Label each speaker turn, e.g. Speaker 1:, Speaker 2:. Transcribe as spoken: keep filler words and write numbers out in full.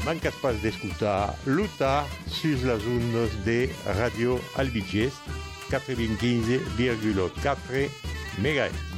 Speaker 1: mancas pas d'escoltar Luta sus las ondes de Radio Albigès quatre-vingt-quinze virgule quatre megahertz.